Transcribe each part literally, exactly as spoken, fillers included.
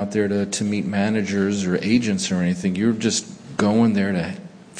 out there to, to meet managers or agents or anything. You're just going there to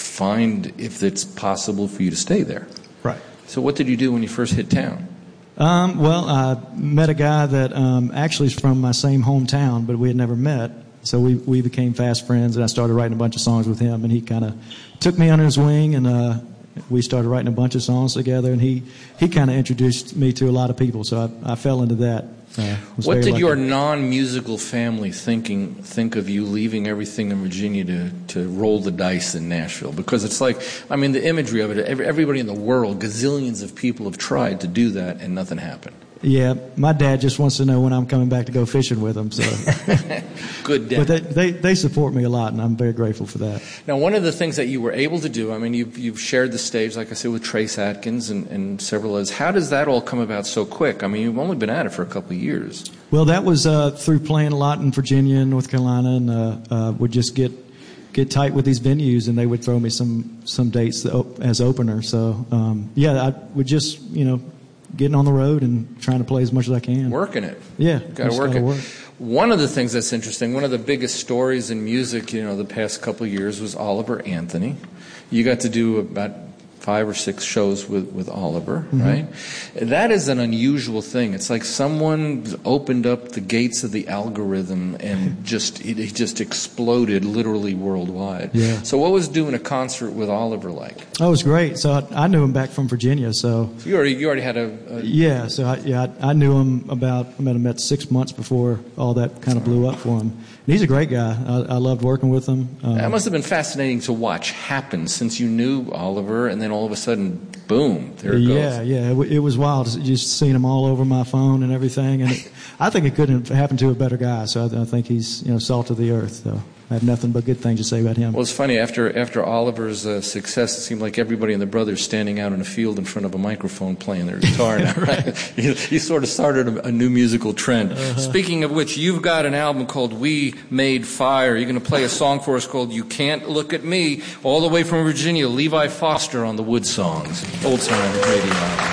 find if it's possible for you to stay there. Right. So what did you do when you first hit town? Um, well, I met a guy that um, actually is from my same hometown, but we had never met. So we we became fast friends, and I started writing a bunch of songs with him, and he kind of took me under his wing, and uh, we started writing a bunch of songs together, and he, he kind of introduced me to a lot of people, so I, I fell into that. Uh, what did lucky. Your non-musical family thinking think of you leaving everything in Virginia to, to roll the dice in Nashville? Because it's like, I mean, the imagery of it, every, everybody in the world, gazillions of people have tried to do that, and nothing happened. Yeah, my dad just wants to know when I'm coming back to go fishing with him. So, good dad. But they, they they support me a lot, and I'm very grateful for that. Now, one of the things that you were able to do, I mean, you've you've shared the stage, like I said, with Trace Atkins and, and several others. How does that all come about so quick? I mean, you've only been at it for a couple of years. Well, that was uh, through playing a lot in Virginia and North Carolina, and uh, uh, would just get get tight with these venues, and they would throw me some some dates as opener. So, um, yeah, I would just you know. getting on the road and trying to play as much as I can. Working it. Yeah. Got to work it. Work. One of the things that's interesting, one of the biggest stories in music, you know, the past couple of years was Oliver Anthony. You got to do about five or six shows with, with Oliver, mm-hmm. right? That is an unusual thing. It's like someone opened up the gates of the algorithm and just it, it just exploded literally worldwide. Yeah. So what was doing a concert with Oliver like? Oh, it was great. So I, I knew him back from Virginia. So, so you already you already had a, a yeah. So I, yeah, I, I knew him about I met him about six months before all that kind of blew up for him. And he's a great guy. I, I loved working with him. Um, that must have been fascinating to watch happen since you knew Oliver, and then all of a sudden, boom, there it goes. Yeah, yeah, it, it was wild. Just seeing him all over my phone and everything, and it, I think it couldn't have happened to a better guy. So I, I think he's you know salt of the earth. So I have nothing but good things to say about him. Well, it's funny after after Oliver's uh, success, it seemed like everybody in the Brothers standing out in a field in front of a microphone playing their guitar. Now, right? you, you sort of started a, a new musical trend. Uh-huh. Speaking of which, you've got an album called We Made Fire. You're going to play a song for us called You Can't Look at Me, all the way from Virginia. Levi Foster on the Wood Songs, old time radio.